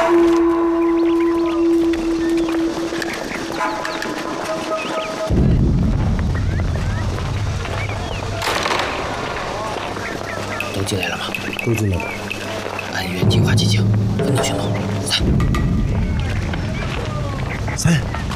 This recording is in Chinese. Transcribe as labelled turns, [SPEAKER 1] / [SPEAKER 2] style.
[SPEAKER 1] 都进来了吗？
[SPEAKER 2] 都进来了。
[SPEAKER 1] 按原计划进行，分头行动。3、